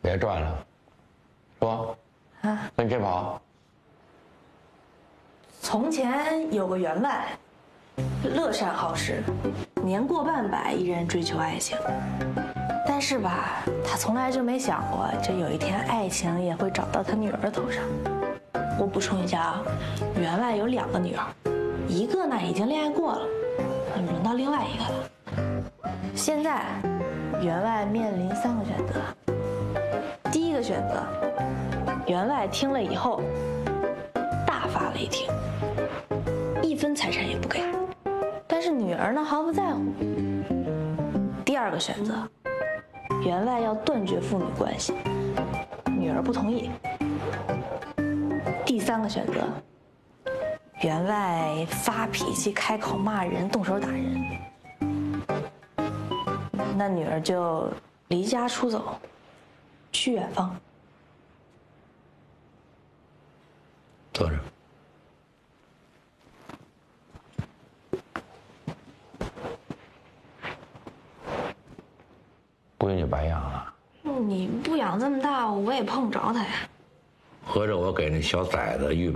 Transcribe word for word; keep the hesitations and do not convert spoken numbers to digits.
别转了，说，啊，跟谁跑？ 从前有个员外，乐善好施，年过半百依然追求爱情。但是吧，他从来就没想过，这有一天爱情也会找到他女儿头上。我补充一下啊，员外有两个女儿，一个呢已经恋爱过了，轮到另外一个了。现在，员外面临三个选择。第一个选择，员外听了以后大发雷霆，一分财产也不给，但是女儿呢毫不在乎。第二个选择，员外要断绝父女关系，女儿不同意。第三个选择，员外发脾气，开口骂人，动手打人，那女儿就离家出走，去远方。 坐着。闺女白养了。 你不养这么大，我也碰不着她呀。 合着我给那小崽子预备